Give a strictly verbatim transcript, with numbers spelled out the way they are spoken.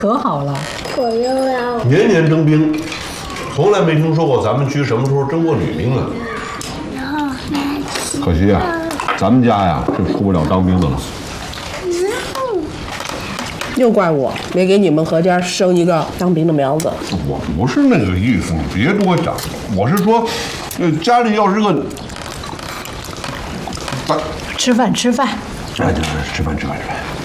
可好了。 我又要年年征兵，从来没听说过咱们区什么时候征过女兵啊。 可惜啊，咱们家呀是出不了当兵的了。 又怪我没给你们何家生一个当兵的苗子。 我不是那个意思，你别多讲。我是说，呃，家里要是个， 吃饭吃饭。 哎，对对，吃饭吃饭吃饭。